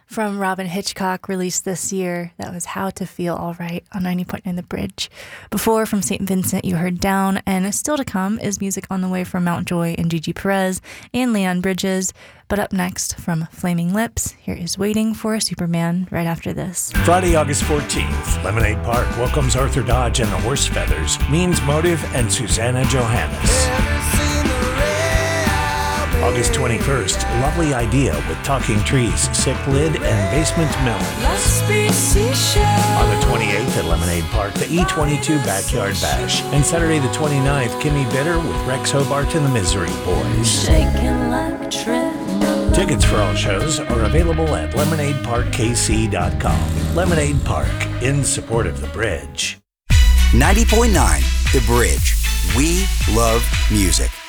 from Robin Hitchcock, released this year. That was How to Feel Alright on 90.9 The Bridge. Before, from St. Vincent, you heard Down, and still to come is music on the way from Mount Joy and Gigi Perez and Leon Bridges. But up next, from Flaming Lips, here is Waiting for a Superman right after this. Friday, August 14th, Lemonade Park welcomes Arthur Dodge and the Horse Feathers, Means Motive, and Susanna Johannes. August 21st, Lovely Idea with Talking Trees, Sick Lid, and Basement Melons. On the 28th at Lemonade Park, the E22 Backyard Bash. And Saturday the 29th, Kimmy Bitter with Rex Hobart and the Misery Boys. Tickets for all shows are available at lemonadeparkkc.com. Lemonade Park, in support of The Bridge. 90.9 The Bridge. We love music.